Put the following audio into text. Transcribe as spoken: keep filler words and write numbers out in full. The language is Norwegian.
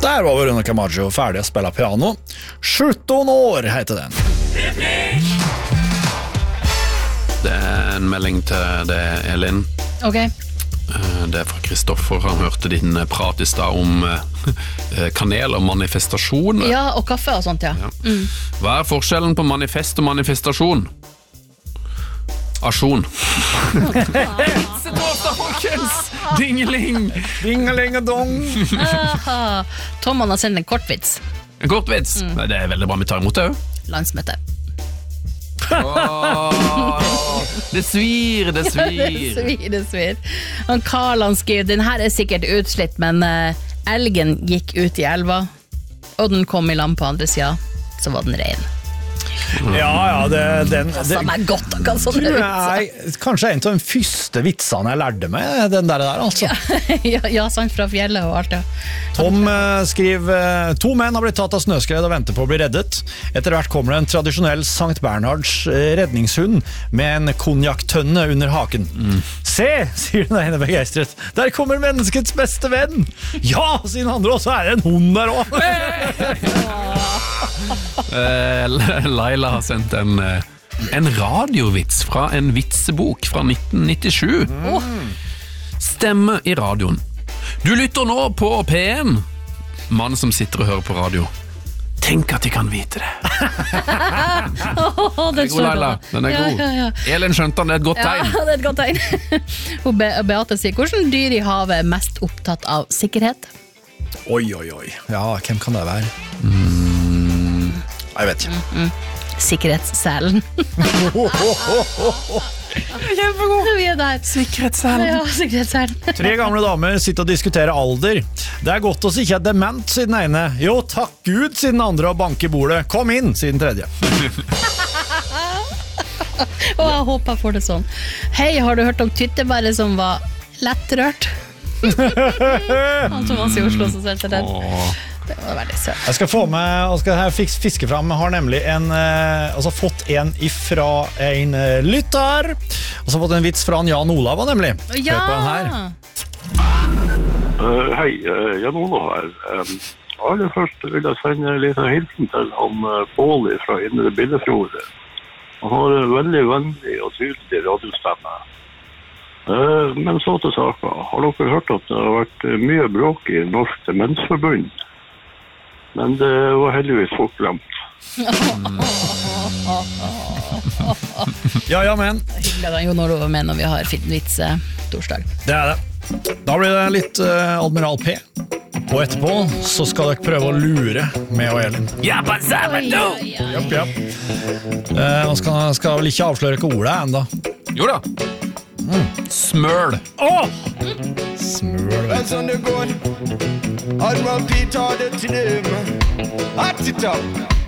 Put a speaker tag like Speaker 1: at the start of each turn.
Speaker 1: Der var Veronica Maggio ferdig å spille piano. sjutton år heter den.
Speaker 2: Det er en melding til deg, Elin.
Speaker 3: Ok.
Speaker 2: Det er fra Kristoffer. Han hørte din prat i stad om kanel og manifestasjon.
Speaker 3: Ja, og kaffe og sånt, ja.
Speaker 2: Ja. Mm. Hva er forskjellen på manifest og manifestasjon? Asjon. Hetsetorsdag, folkens! Dingeling!
Speaker 1: Dingeling og dong!
Speaker 3: Tom han har sendt en kortvits.
Speaker 2: En kortvits? Mm. Det er veldig bra vi tar imot det jo.
Speaker 3: Landsmøte.
Speaker 2: Oh, det svir, det svir.
Speaker 3: Det svir, det svir. Og Karl han skriver, den her er sikkert utslitt, men uh, elgen gikk ut i elva, og den kom i land på andre siden, så var den rein.
Speaker 1: Ja, ja, det, den det,
Speaker 3: det er godt å kan sånn
Speaker 1: ut. Kanskje en av de første vitsene jeg lærte meg, den der der, altså.
Speaker 3: Ja, ja, sant fra fjellet og alt, ja.
Speaker 1: Tom uh, skriver, to menn har blitt tatt av snøskred og venter på å bli reddet. Etter hvert kommer det en tradisjonell Sankt Bernhards uh, redningshund med en konjakktønne under haken. Mm. Se, sier den ene begeistret, der kommer menneskets beste venn. Ja, sier den andre, og så er det en hund der også.
Speaker 2: uh, Laila har sendt en, en radiovits fra en vitsebok fra nitten nittisju. Mm. Stemme i radioen. Du lytter nå på P en. Mann som sitter og hører på radio. Tenk at de kan vite det.
Speaker 3: oh,
Speaker 2: den er god, Laila. Den er
Speaker 3: ja,
Speaker 2: god.
Speaker 3: Ja, ja.
Speaker 2: Elin skjønte den, det er et godt tegn.
Speaker 3: Ja, det er et godt tegn. Be Beate sier, hvordan dyr i havet er mest opptatt av sikkerhet?
Speaker 1: Oi, oi, oi. Ja, hvem kan det være? Mm. Jeg vet ikke.
Speaker 3: Mm, mm. Sikkerhetsselen.
Speaker 1: Kjempegod.
Speaker 3: Vi er der.
Speaker 2: Sikkerhetsselen.
Speaker 3: Ja, sikkerhetsselen.
Speaker 1: Tre gamle damer sitter og diskuterer alder. Det er godt å si ikke er dement, sier den ene. Jo, takk Gud, sier den andre og banker i bordet. Kom inn, sier den tredje.
Speaker 3: Å, jeg håper jeg får det sånn. Hei, har du hørt om tyttebæret som var lettrørt? Han som var i Oslo som selte den. Det var veldig søt.
Speaker 1: Jeg skal få med, og skal her fiske frem, jeg har nemlig en, eh, altså fått en ifra en uh, lytter, og så fått en vits fra en Jan Olav, nemlig.
Speaker 3: Ja!
Speaker 1: Hør på den her.
Speaker 4: Uh, hei, uh, Jan Olav her. Um, aller først vil jeg sende en liten hilsen til han uh, Båli fra Indre Billefjord. Han har en veldig vennlig og tydelig radiostemme. Uh, men så til saken. Har dere hørt at det har vært mye bråk i Norsk Demensforbund? Men det var heldigvis fort glemt.
Speaker 1: Ja, ja, men
Speaker 3: hyggelig da, jo, når du var med når vi har vits torsdag.
Speaker 1: Det er det. Da blir det litt uh, Admiral P. Og etterpå så skal dere prøve å lure med og Elin.
Speaker 2: Jabba zabba do!
Speaker 1: Japp, japp. uh, Og skal, skal vel ikke avsløre hva ordet er enda.
Speaker 2: Jo da. Mm. Smøl.
Speaker 1: Åh! Smøl, vet du.
Speaker 5: Admiral P tar det til dem. Hatt it up.